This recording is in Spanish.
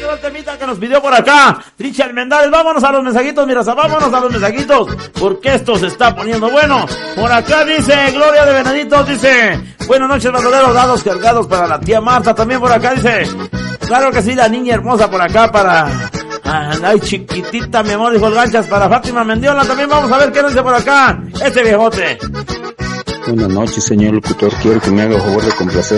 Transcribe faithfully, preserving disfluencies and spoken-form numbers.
llegó el temita que nos pidió por acá Richard Mendares. Vámonos a los mensajitos, mira, vámonos a los mensajitos, porque esto se está poniendo bueno. Por acá dice Gloria de Venaditos, dice, buenas noches, bandoleros, dados cargados para la tía Marta. También por acá dice, claro que sí, la niña hermosa por acá para... Ay, chiquitita, mi amor, dijo el Ganchas, para Fátima Mendiola. También vamos a ver qué dice por acá este viejote. Buenas noches, señor locutor. Quiero que me haga favor de complacer